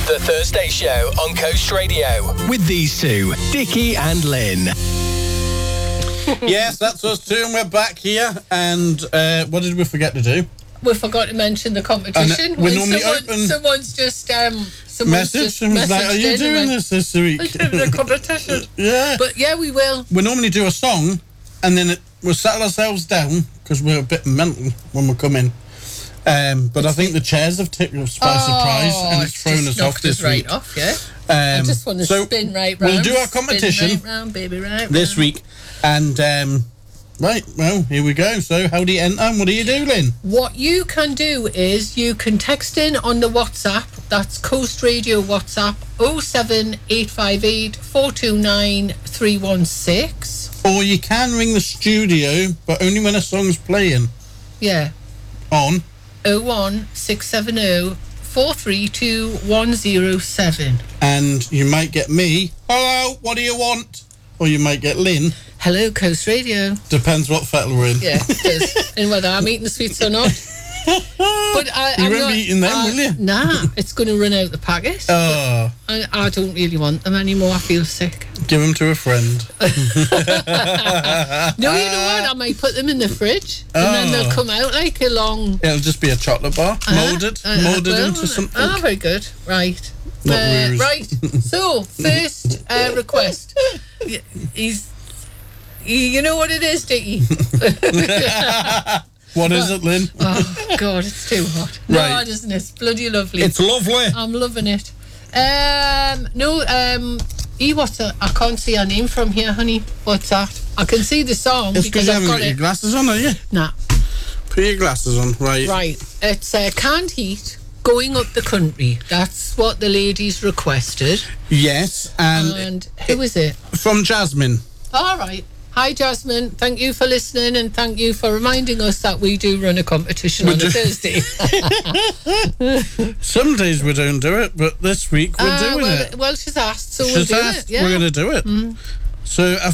The Thursday Show on Coast Radio with these two, Dickie and Lynn. Yes, that's us two, and we're back here. And what did we forget to do? We forgot to mention the competition. We normally open. Someone's just message and was like, "Are you doing this week?" The competition. Yeah. But yeah, we will. We normally do a song, and then we'll settle ourselves down because we're a bit mental when we come in. But I think the chairs have ticked a spicy prize, and it's thrown us off this week. Right off, yeah. I just want to spin right round. We'll do our competition right round, baby, right this week, and right, well, here we go. So, how do you enter? And what do you do, Lynn? What you can do is you can text in on the WhatsApp. That's Coast Radio WhatsApp 07858 429 316. Or you can ring the studio, but only when a song's playing. Yeah. On 01670 432 107. And you might get me, hello, what do you want? Or you might get Lynn, hello, Coast Radio. Depends what fettle we're in. Yeah, it does. And whether I'm eating the sweets or not. But you won't be eating them, will you? Nah, it's going to run out the packet. Oh. I don't really want them anymore. I feel sick. Give them to a friend. No, you know what? I might put them in the fridge, and then they'll come out like a long... It'll just be a chocolate bar, moulded into something. Oh, very good. Right. Right. So, first request. You know what it is, Dickie? What is it, Lynn? Oh, God, it's too hot. No, right. it isn't. It's bloody lovely. It's lovely. I'm loving it. What's that? I can't see her name from here, honey. What's that? I can see the song it's because you I've haven't got your glasses on, are you? Nah. Put your glasses on, right. Right. It's Canned Heat, Going Up the Country. That's what the ladies requested. Yes, and who is it? From Jasmine. All right. Hi, Jasmine. Thank you for listening, and thank you for reminding us that we do run a competition on a Thursday. Some days we don't do it, but this week we're doing it. Well, she's asked, so she's we'll do asked, it. Yeah. We're going to do it. So